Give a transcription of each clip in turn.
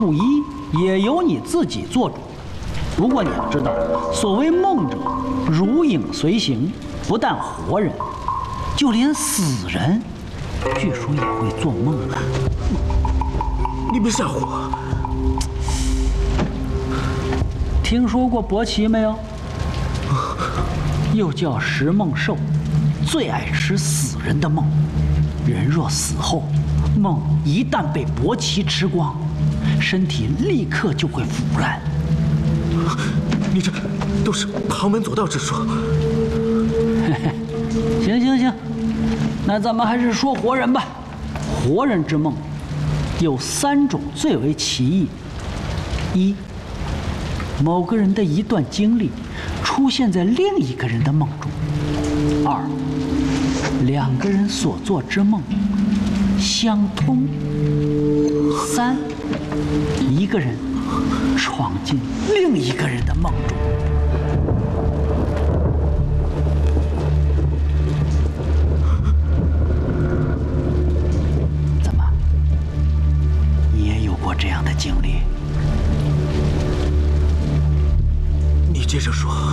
不一也由你自己做主。不过你要知道，所谓梦者，如影随形，不但活人，就连死人，据说也会做梦的。 你别吓唬我！ 听说过伯奇没有？又叫食梦兽，最爱吃死人的梦。人若死后，梦一旦被伯奇吃光，身体立刻就会腐烂。 你这都是旁门左道之说。 行，那咱们还是说活人吧。活人之梦有3种最为奇异：一，某个人的一段经历出现在另一个人的梦中；二，2个人所做之梦相通；三，一个人闯进另一个人的梦中。怎么，你也有过这样的经历？ 你接着说。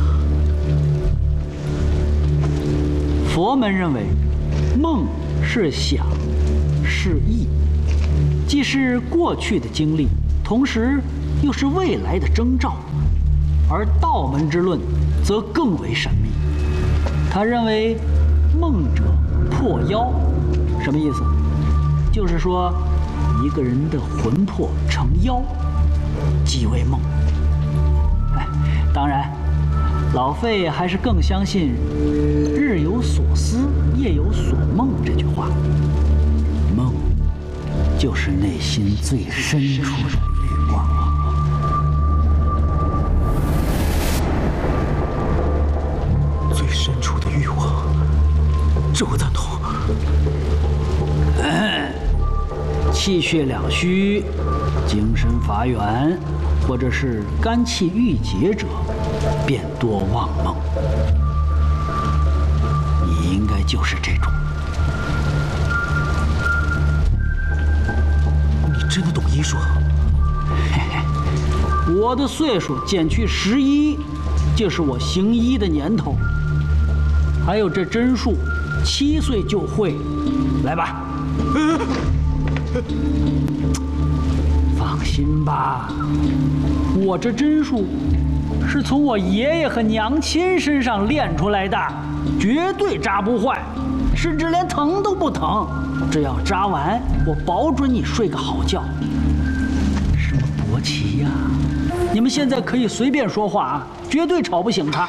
佛门认为，梦是想，是忆，既是过去的经历，同时又是未来的征兆。而道门之论则更为神秘，他认为梦者破妖，什么意思？就是说一个人的魂魄成妖，即为梦。当然，老费还是更相信“日有所思，夜有所梦”这句话。梦就是内心最深处的欲望。 最深处的欲望，这我赞同。 气血两虚、精神乏元，或者是肝气郁结者，便多妄梦。你应该就是这种。 你真的懂医术？ 嘿嘿，我的岁数减去11，就是我行医的年头。还有这针术，7岁就会。来吧。放心吧，我这针术是从我爷爷和娘亲身上练出来的，绝对扎不坏，甚至连疼都不疼。只要扎完，我保准你睡个好觉。什么伯奇呀？你们现在可以随便说话啊，绝对吵不醒他。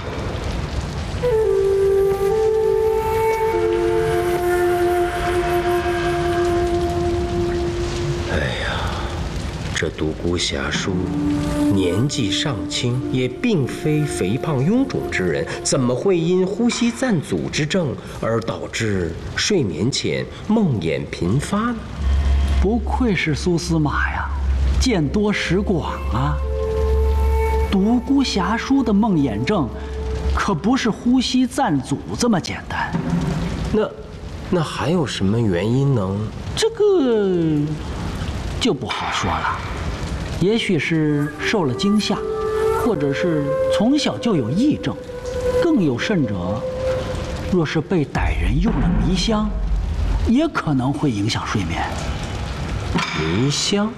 这独孤侠书年纪尚轻，也并非肥胖臃肿之人，怎么会因呼吸暂阻之症而导致睡眠前梦魇频发呢？ 不愧是苏司马呀，见多识广啊！独孤侠书的梦魇症，可不是呼吸暂阻这么简单。 那还有什么原因能？ 这个就不好说了。也许是受了惊吓，或者是从小就有癔症，更有甚者，若是被歹人用了迷香，也可能会影响睡眠。 迷香？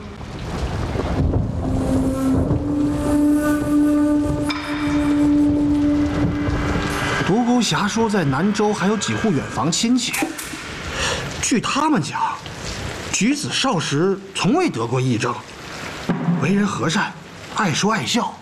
独孤侠说在南州还有几户远房亲戚，据他们讲，举子少时从未得过癔症，为人和善，爱说爱笑，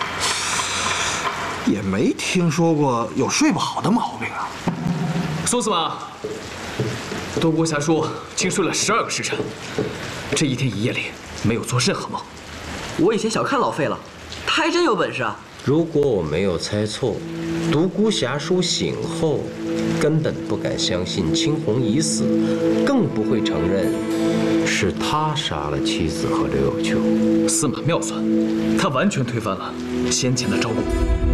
也没听说过有睡不好的毛病啊。 苏司马，独孤侠说竟睡了12个时辰，这1天1夜里没有做任何梦。 我以前小看老费了，他还真有本事啊！ 如果我没有猜错，独孤侠书醒后根本不敢相信青红已死，更不会承认是他杀了妻子和刘有秋。 司马妙算，他完全推翻了先前的招供。